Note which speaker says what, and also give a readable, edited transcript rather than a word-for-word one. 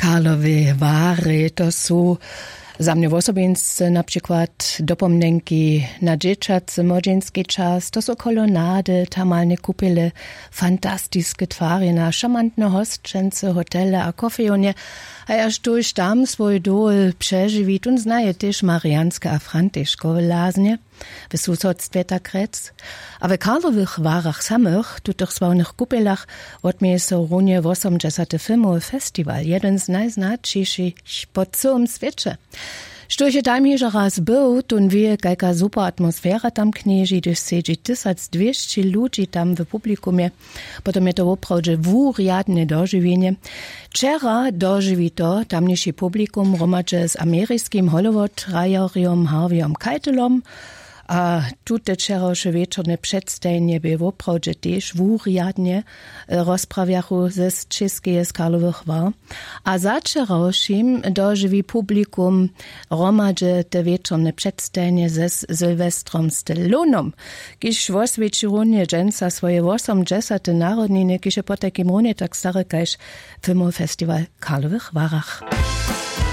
Speaker 1: Karlowe Wary to są za mnie osobieńscy na przykład dopomnenki na dzieciacy, młodzieński czas, to są kolonady, tamalne kupele, fantastyczne twary na szamantne hostczęce, hotele a kofejonie, a aż tuż tam swój dol przeżywit und znaje też marianskie a františkowe laznie w susodstwie Krec. A w Karlowych Warach samych, tutych sławnych kupelach, odmieje so runie 80 filmowy festiwal, jeden z najznaczniejszych po całym świecie. Sztuche tam hier raz był, tun wie, jaka super atmosfera tam knieži, gdyż siedzi 1200 ludzi tam w publikumie. Potem je to oprawdźe wuriadne dożywienie. Wczera dożywi to tamniejszy publikum romadże z ameryjskim Hollywood-rajorium Harveyem Keitelom, a tute wczorajsze wieczorne przedstawienie było oprawdźe też wuriadnie rozprawiachu ze czeskie z Karlowych War. A za wczorajszym dożywi publikum romadże te wieczorne przedstawienie ze Sylwestrem Stallonem, kiż w oswieczunie dżęca swoje 80 narodniny, kiż po takim runie tak stary kajż filmowy festiwal Karlowych Warach.